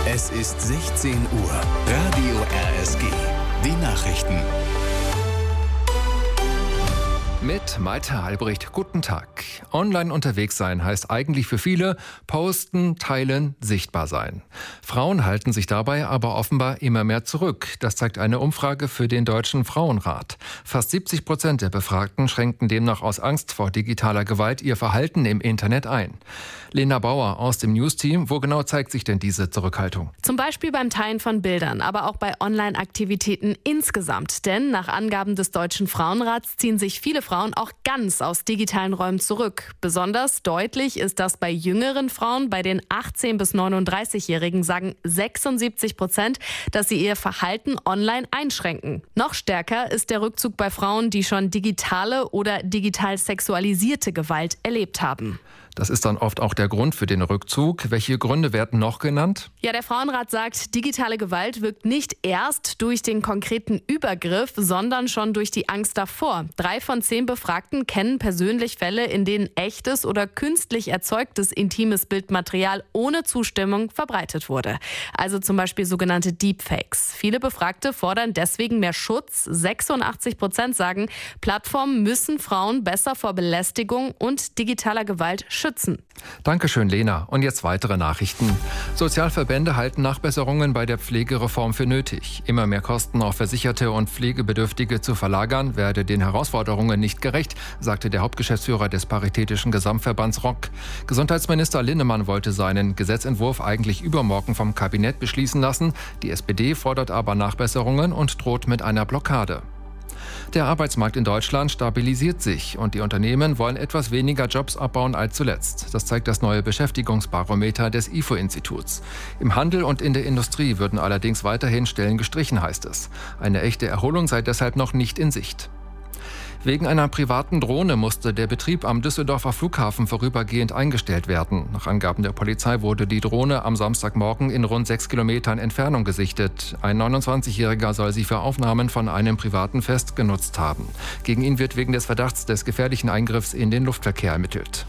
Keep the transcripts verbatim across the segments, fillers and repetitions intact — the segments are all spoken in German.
Es ist sechzehn Uhr. Radio R S G. Die Nachrichten. Mit Malte Albrecht. Guten Tag. Online unterwegs sein heißt eigentlich für viele posten, teilen, sichtbar sein. Frauen halten sich dabei aber offenbar immer mehr zurück. Das zeigt eine Umfrage für den Deutschen Frauenrat. Fast siebzig Prozent der Befragten schränken demnach aus Angst vor digitaler Gewalt ihr Verhalten im Internet ein. Lena Bauer aus dem News-Team. Wo genau zeigt sich denn diese Zurückhaltung? Zum Beispiel beim Teilen von Bildern, aber auch bei Online-Aktivitäten insgesamt. Denn nach Angaben des Deutschen Frauenrats ziehen sich viele Frauen auch ganz aus digitalen Räumen zurück. Besonders deutlich ist das bei jüngeren Frauen. Bei den achtzehn- bis neununddreißigjährigen sagen sechsundsiebzig Prozent, dass sie ihr Verhalten online einschränken. Noch stärker ist der Rückzug bei Frauen, die schon digitale oder digital sexualisierte Gewalt erlebt haben. Das ist dann oft auch der Grund für den Rückzug. Welche Gründe werden noch genannt? Ja, der Frauenrat sagt, digitale Gewalt wirkt nicht erst durch den konkreten Übergriff, sondern schon durch die Angst davor. Drei von zehn Befragten kennen persönlich Fälle, in denen echtes oder künstlich erzeugtes intimes Bildmaterial ohne Zustimmung verbreitet wurde. Also zum Beispiel sogenannte Deepfakes. Viele Befragte fordern deswegen mehr Schutz. sechsundachtzig Prozent sagen, Plattformen müssen Frauen besser vor Belästigung und digitaler Gewalt schützen. Dankeschön, Lena. Und jetzt weitere Nachrichten. Sozialverbände halten Nachbesserungen bei der Pflegereform für nötig. Immer mehr Kosten auf Versicherte und Pflegebedürftige zu verlagern, werde den Herausforderungen nicht gerecht, sagte der Hauptgeschäftsführer des Paritätischen Gesamtverbands R O K. Gesundheitsminister Linnemann wollte seinen Gesetzentwurf eigentlich übermorgen vom Kabinett beschließen lassen. Die S P D fordert aber Nachbesserungen und droht mit einer Blockade. Der Arbeitsmarkt in Deutschland stabilisiert sich und die Unternehmen wollen etwas weniger Jobs abbauen als zuletzt. Das zeigt das neue Beschäftigungsbarometer des I F O-Instituts. Im Handel und in der Industrie würden allerdings weiterhin Stellen gestrichen, heißt es. Eine echte Erholung sei deshalb noch nicht in Sicht. Wegen einer privaten Drohne musste der Betrieb am Düsseldorfer Flughafen vorübergehend eingestellt werden. Nach Angaben der Polizei wurde die Drohne am Samstagmorgen in rund sechs Kilometern Entfernung gesichtet. Ein neunundzwanzigjähriger soll sie für Aufnahmen von einem privaten Fest genutzt haben. Gegen ihn wird wegen des Verdachts des gefährlichen Eingriffs in den Luftverkehr ermittelt.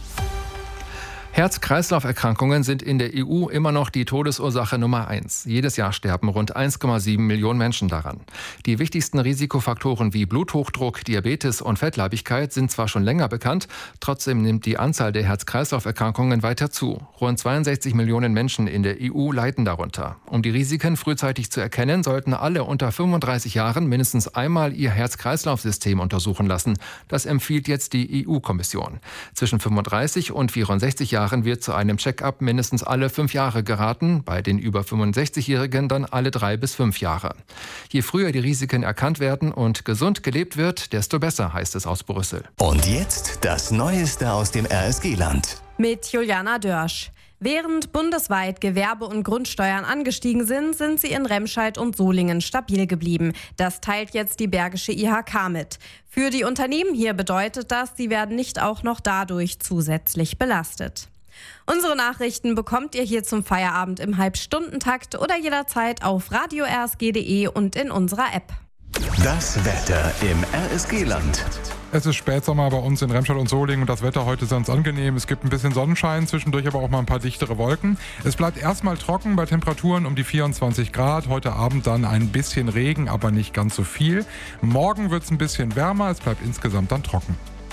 Herz-Kreislauf-Erkrankungen sind in der E U immer noch die Todesursache Nummer eins. Jedes Jahr sterben rund eins Komma sieben Millionen Menschen daran. Die wichtigsten Risikofaktoren wie Bluthochdruck, Diabetes und Fettleibigkeit sind zwar schon länger bekannt, trotzdem nimmt die Anzahl der Herz-Kreislauf-Erkrankungen weiter zu. Rund zweiundsechzig Millionen Menschen in der E U leiden darunter. Um die Risiken frühzeitig zu erkennen, sollten alle unter fünfunddreißig Jahren mindestens einmal ihr Herz-Kreislauf-System untersuchen lassen. Das empfiehlt jetzt die E U-Kommission. Zwischen fünfunddreißig und vierundsechzig Jahren wird zu einem Check-up mindestens alle fünf Jahre geraten, bei den über fünfundsechzigjährigen dann alle drei bis fünf Jahre. Je früher die Risiken erkannt werden und gesund gelebt wird, desto besser, heißt es aus Brüssel. Und jetzt das Neueste aus dem R S G-Land. Mit Juliana Dörsch. Während bundesweit Gewerbe- und Grundsteuern angestiegen sind, sind sie in Remscheid und Solingen stabil geblieben. Das teilt jetzt die Bergische I H K mit. Für die Unternehmen hier bedeutet das, sie werden nicht auch noch dadurch zusätzlich belastet. Unsere Nachrichten bekommt ihr hier zum Feierabend im Halbstundentakt oder jederzeit auf radio r s g punkt d e und in unserer App. Das Wetter im R S G-Land. Es ist Spätsommer bei uns in Remscheid und Solingen und das Wetter heute ist ganz angenehm. Es gibt ein bisschen Sonnenschein, zwischendurch aber auch mal ein paar dichtere Wolken. Es bleibt erstmal trocken bei Temperaturen um die vierundzwanzig Grad. Heute Abend dann ein bisschen Regen, aber nicht ganz so viel. Morgen wird es ein bisschen wärmer, es bleibt insgesamt dann trocken.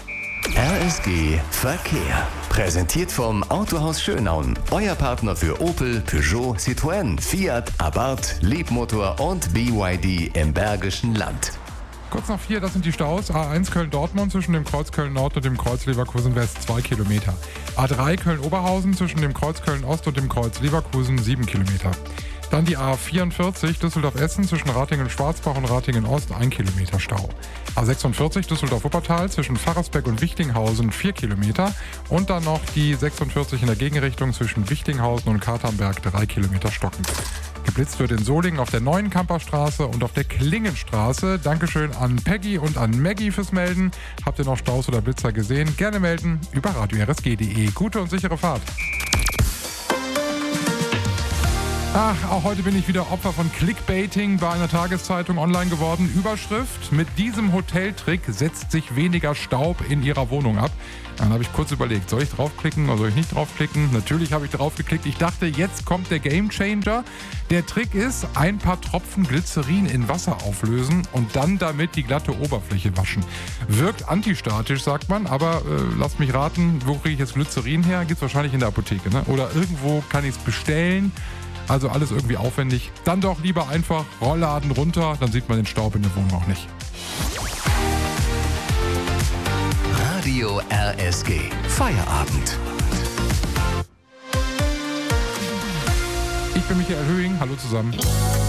R S G Verkehr. Präsentiert vom Autohaus Schönaun. Euer Partner für Opel, Peugeot, Citroën, Fiat, Abarth, Leapmotor und B Y D im Bergischen Land. Kurz nach vier, das sind die Staus. A eins Köln-Dortmund zwischen dem Kreuz Köln-Nord und dem Kreuz Leverkusen-West zwei Kilometer. A drei Köln-Oberhausen zwischen dem Kreuz Köln-Ost und dem Kreuz Leverkusen sieben Kilometer. Dann die A vierundvierzig Düsseldorf-Essen zwischen Ratingen-Schwarzbach und Ratingen-Ost ein Kilometer Stau. A sechsundvierzig Düsseldorf-Wuppertal zwischen Pfarrersbeck und Wichtinghausen vier Kilometer. Und dann noch die sechsundvierzig in der Gegenrichtung zwischen Wichtinghausen und Katernberg drei Kilometer stockend. Geblitzt wird in Solingen auf der Neuen Kamperstraße und auf der Klingenstraße. Dankeschön an Peggy und an Maggie fürs Melden. Habt ihr noch Staus oder Blitzer gesehen? Gerne melden über radio r s g punkt d e. Gute und sichere Fahrt. Ach, auch heute bin ich wieder Opfer von Clickbaiting bei einer Tageszeitung online geworden. Überschrift: Mit diesem Hoteltrick setzt sich weniger Staub in Ihrer Wohnung ab. Dann habe ich kurz überlegt, soll ich draufklicken oder soll ich nicht draufklicken? Natürlich habe ich draufgeklickt. Ich dachte, jetzt kommt der Gamechanger. Der Trick ist, ein paar Tropfen Glycerin in Wasser auflösen und dann damit die glatte Oberfläche waschen. Wirkt antistatisch, sagt man, aber äh, lasst mich raten, wo kriege ich jetzt Glycerin her? Gibt es wahrscheinlich in der Apotheke, ne? Oder irgendwo kann ich es bestellen. Also alles irgendwie aufwendig. Dann doch lieber einfach Rollladen runter, dann sieht man den Staub in der Wohnung auch nicht. Radio R S G. Feierabend. Ich bin Michael Höhing, hallo zusammen.